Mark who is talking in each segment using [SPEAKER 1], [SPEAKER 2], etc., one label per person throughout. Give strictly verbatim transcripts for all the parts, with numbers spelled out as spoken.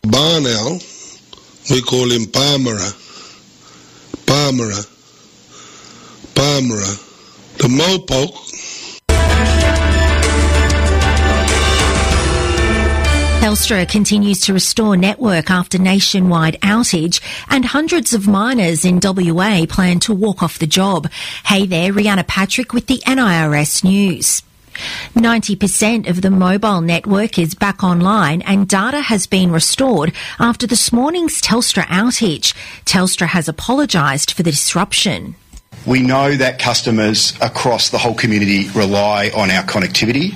[SPEAKER 1] Barnell, we call him Palmera. Palmera. Palmera. The Mopoke.
[SPEAKER 2] Telstra continues to restore network after nationwide outage, and hundreds of miners in W A plan to walk off the job. Hey there, Rihanna Patrick with the N I R S News. ninety percent of the mobile network is back online and data has been restored after this morning's Telstra outage. Telstra has apologised for the disruption.
[SPEAKER 3] We know that customers across the whole community rely on our connectivity,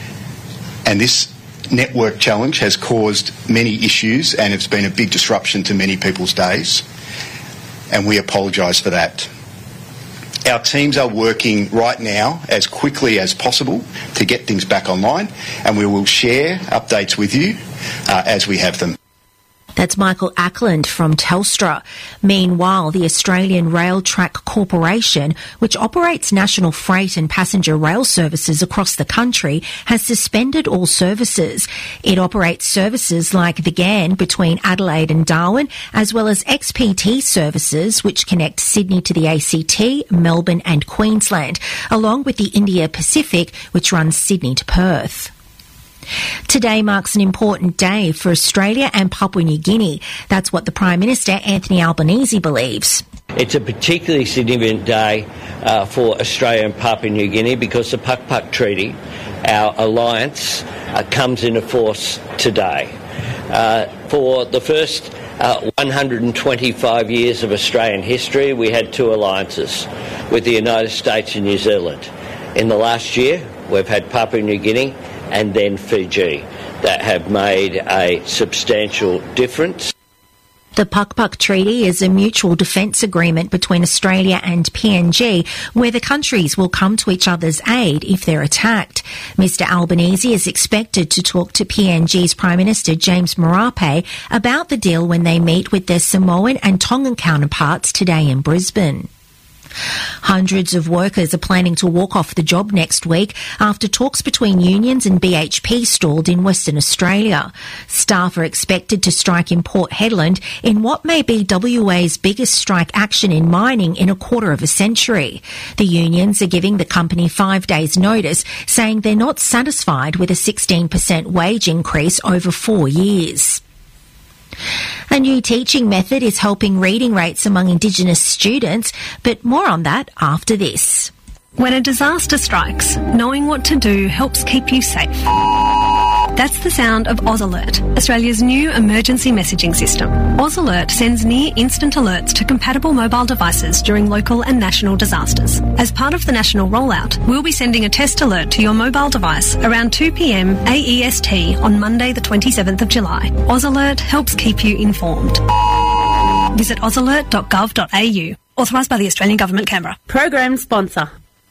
[SPEAKER 3] and this network challenge has caused many issues and it's been a big disruption to many people's days, and we apologise for that. Our teams are working right now as quickly as possible to get things back online, and we will share updates with you uh, as we have them.
[SPEAKER 2] That's Michael Ackland from Telstra. Meanwhile, the Australian Rail Track Corporation, which operates national freight and passenger rail services across the country, has suspended all services. It operates services like the G A N between Adelaide and Darwin, as well as X P T services, which connect Sydney to the A C T, Melbourne and Queensland, along with the India Pacific, which runs Sydney to Perth. Today marks an important day for Australia and Papua New Guinea. That's what the Prime Minister, Anthony Albanese, believes.
[SPEAKER 4] It's a particularly significant day uh, for Australia and Papua New Guinea because the Puck Puck Treaty, our alliance, uh, comes into force today. Uh, for the first uh, one hundred twenty-five years of Australian history, we had two alliances with the United States and New Zealand. In the last year, we've had Papua New Guinea and then Fiji that have made a substantial difference.
[SPEAKER 2] The Puck Puck Treaty is a mutual defence agreement between Australia and P N G where the countries will come to each other's aid if they're attacked. Mister Albanese is expected to talk to P N G's Prime Minister James Marape about the deal when they meet with their Samoan and Tongan counterparts today in Brisbane. Hundreds of workers are planning to walk off the job next week after talks between unions and B H P stalled in Western Australia. Staff are expected to strike in Port Hedland in what may be W A's biggest strike action in mining in a quarter of a century. The unions are giving the company five days' notice, saying they're not satisfied with a sixteen percent wage increase over four years. A new teaching method is helping reading rates among Indigenous students, but more on that after this.
[SPEAKER 5] When a disaster strikes, knowing what to do helps keep you safe. That's the sound of Oz Alert, Australia's new emergency messaging system. Oz Alert sends near-instant alerts to compatible mobile devices during local and national disasters. As part of the national rollout, we'll be sending a test alert to your mobile device around two p m A E S T on Monday the twenty-seventh of July. Oz Alert helps keep you informed. Visit oz alert dot gov dot a u. Authorised by the Australian Government, Canberra.
[SPEAKER 6] Program sponsor.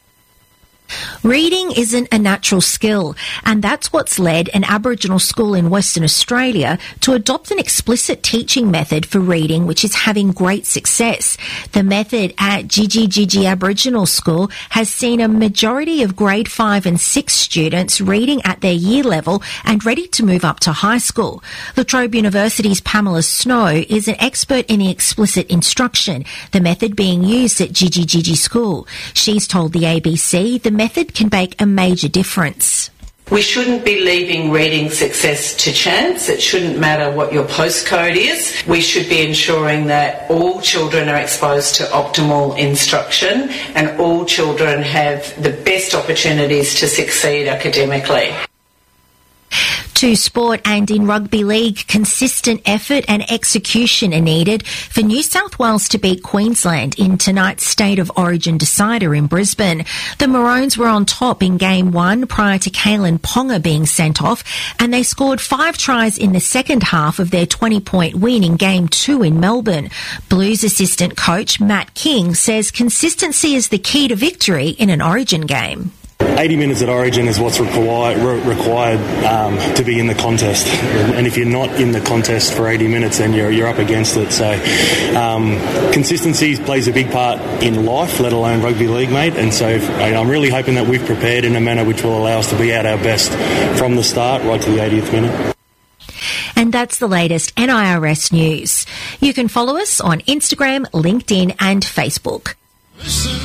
[SPEAKER 2] Reading isn't a natural skill, and that's what's led an Aboriginal school in Western Australia to adopt an explicit teaching method for reading which is having great success. The method at Gigi Gigi Aboriginal School has seen a majority of grade five and six students reading at their year level and ready to move up to high school. La Trobe University's Pamela Snow is an expert in the explicit instruction, the method being used at Gigi Gigi School. She's told the A B C the method can make a major difference.
[SPEAKER 7] We shouldn't be leaving reading success to chance. It shouldn't matter what your postcode is. We should be ensuring that all children are exposed to optimal instruction and all children have the best opportunities to succeed academically.
[SPEAKER 2] To sport, and in rugby league, consistent effort and execution are needed for New South Wales to beat Queensland in tonight's State of Origin decider in Brisbane. The Maroons were on top in game one prior to Kalen Ponga being sent off, and they scored five tries in the second half of their twenty-point win in game two in Melbourne. Blues assistant coach Matt King says consistency is the key to victory in an Origin game.
[SPEAKER 8] eighty minutes at Origin is what's required, required um, to be in the contest, and if you're not in the contest for eighty minutes, then you're you're up against it. So um, consistency plays a big part in life, let alone rugby league, mate. And so I'm really hoping that we've prepared in a manner which will allow us to be at our best from the start right to the eightieth minute.
[SPEAKER 2] And that's the latest N I R S news. You can follow us on Instagram, LinkedIn and Facebook.